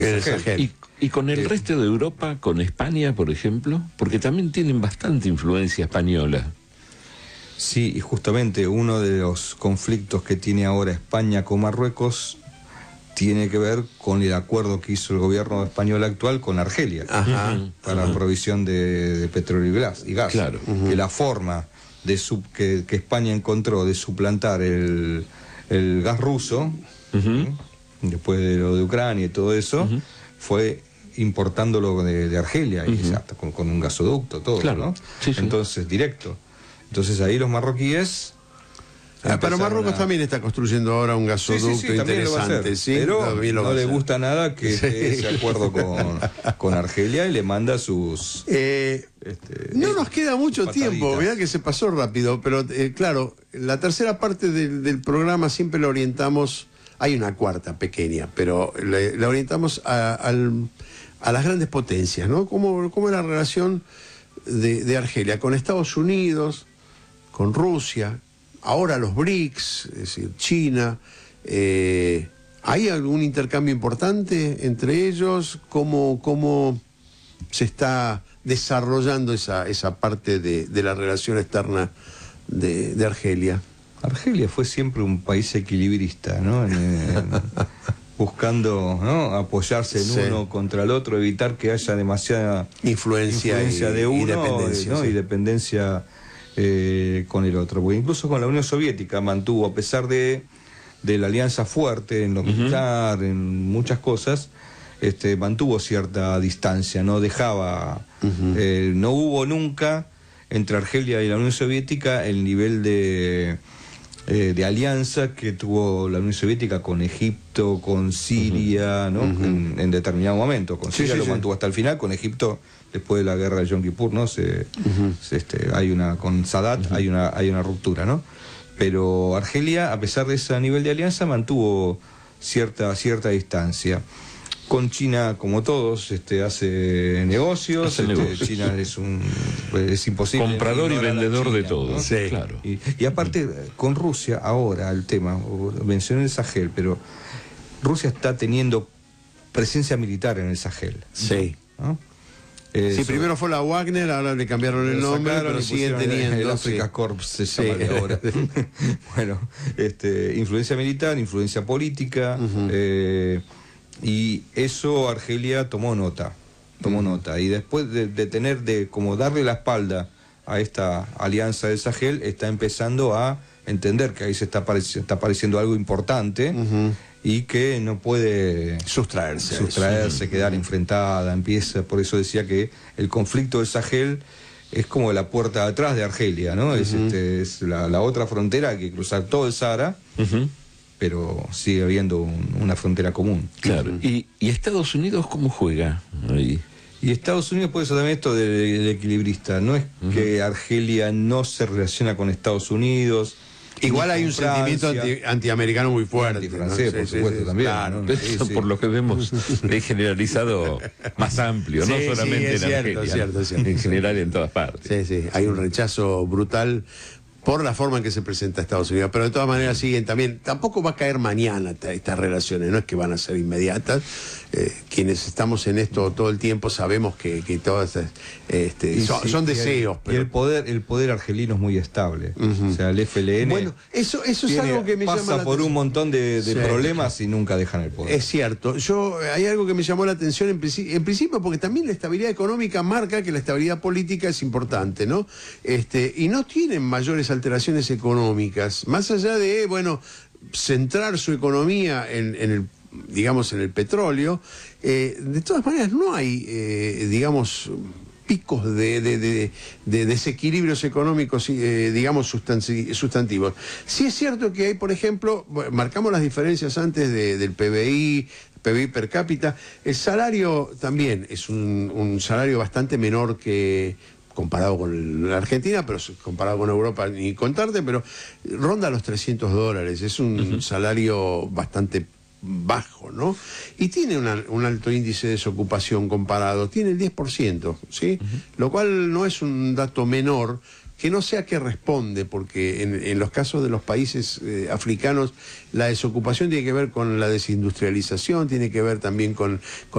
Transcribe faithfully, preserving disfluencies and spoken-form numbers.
En el Sahel. Y, y con el Eh, resto de Europa, con España, por ejemplo, porque también tienen bastante influencia española. Sí, y justamente uno de los conflictos que tiene ahora España con Marruecos tiene que ver con el acuerdo que hizo el gobierno español actual con Argelia. Ajá. Para la provisión de, de petróleo y gas. Y gas. Claro. Que la forma de sub, que, que España encontró de suplantar el, el gas ruso, Uh-huh. después de lo de Ucrania y todo eso, uh-huh. fue importándolo de, de Argelia, uh-huh. y hasta con, con un gasoducto, todo, claro. ¿no? Sí, sí. Entonces, directo. Entonces ahí los marroquíes... Ah, pero Marruecos a... también está construyendo ahora un gasoducto sí, sí, sí, interesante, ¿sí? Pero no le gusta nada que sí. esté ese acuerdo con, con Argelia y le manda sus... Eh, este, no nos queda mucho pataditas. tiempo, mirá que se pasó rápido, pero eh, claro, la tercera parte del, del programa siempre la orientamos, hay una cuarta pequeña, pero le, la orientamos a, al, a las grandes potencias, ¿no? ¿Cómo, cómo es la relación de, de Argelia con Estados Unidos, con Rusia? Ahora los BRICS, es decir, China, eh, ¿hay algún intercambio importante entre ellos? ¿Cómo, cómo se está desarrollando esa, esa parte de, de la relación externa de, de Argelia? Argelia fue siempre un país equilibrista, ¿no? En, en, buscando, ¿no?, apoyarse en sí. uno contra el otro, evitar que haya demasiada influencia, influencia y, de uno y dependencia, ¿no? sí. y dependencia eh, con el otro. Porque incluso con la Unión Soviética mantuvo, a pesar de, de la alianza fuerte en lo militar, uh-huh. en muchas cosas, este, mantuvo cierta distancia, no dejaba, uh-huh. eh, no hubo nunca entre Argelia y la Unión Soviética el nivel de... Eh, de alianza que tuvo la Unión Soviética con Egipto, con Siria, uh-huh. ¿no? Uh-huh. en, en determinado momento. Con Siria sí, sí, lo sí. mantuvo hasta el final, con Egipto después de la guerra de Yom Kippur, ¿no? Se, uh-huh. se, este, hay una, con Sadat uh-huh. hay una hay una ruptura, ¿no? Pero Argelia, a pesar de ese nivel de alianza, mantuvo cierta cierta distancia. Con China, como todos, este, hace negocios. Hace este, negocios. China es un es imposible. Comprador y vendedor China, de todo. ¿no? Sí, claro. Y, y aparte, con Rusia, ahora el tema, mencioné el Sahel, pero Rusia está teniendo presencia militar en el Sahel. Sí. ¿no? Eh, sí, primero fue la Wagner, ahora le cambiaron el nombre, pero siguen teniendo... El Africa sí. Corps se llama sí. ahora. Bueno, este, influencia militar, influencia política... Uh-huh. eh, Y eso Argelia tomó nota, tomó mm. nota. Y después de, de tener, de como darle la espalda a esta alianza del Sahel, está empezando a entender que ahí se está, apareci está apareciendo algo importante uh-huh. y que no puede sustraerse, sustraerse quedar uh-huh. enfrentada. Empieza, por eso decía que el conflicto del Sahel es como la puerta de atrás de Argelia, ¿no? Uh-huh. Es, este, es la, la otra frontera, hay que cruzar todo el Sahara. Uh-huh. Pero sigue habiendo un, una frontera común. Claro. ¿Y, y Estados Unidos cómo juega ahí? Y Estados Unidos, por eso también esto del, del equilibrista. No es uh-huh. que Argelia no se relaciona con Estados Unidos. Igual hay un Francia, sentimiento anti, antiamericano muy fuerte. Antifrancés, ¿no? por sí, supuesto, sí, también. Claro, ¿no? Eso sí, por sí. lo que vemos es generalizado más amplio, sí, no solamente sí, es en cierto, Argelia, es cierto, es cierto, en sí. general en todas partes. Sí, sí, hay un rechazo brutal por la forma en que se presenta Estados Unidos, pero de todas maneras siguen también, tampoco va a caer mañana estas relaciones, no es que van a ser inmediatas, eh, quienes estamos en esto todo el tiempo sabemos que, que todas este, son, sí, son deseos. Y el, pero... y el poder el poder argelino es muy estable, uh-huh. o sea, el F L N bueno, eso, eso es tiene, algo que me pasa llama la por atención. un montón de, de sí. problemas y nunca dejan el poder. Es cierto, yo hay algo que me llamó la atención en, en principio porque también la estabilidad económica marca que la estabilidad política es importante, ¿no? Este, y no tienen mayores alteraciones económicas, más allá de, bueno, centrar su economía en, en el, digamos, en el petróleo, eh, de todas maneras no hay, eh, digamos, picos de, de, de, de desequilibrios económicos, eh, digamos, sustantivos. Sí es cierto que hay, por ejemplo, marcamos las diferencias antes de, del P B I, P B I per cápita, el salario también es un, un salario bastante menor que... comparado con la Argentina, pero comparado con Europa ni contarte, pero ronda los trescientos dólares, es un uh-huh. salario bastante bajo, ¿no? Y tiene una, un alto índice de desocupación comparado, tiene el diez por ciento, ¿sí? Uh-huh. Lo cual no es un dato menor que no sé a qué responde, porque en, en los casos de los países eh, africanos la desocupación tiene que ver con la desindustrialización, tiene que ver también con, con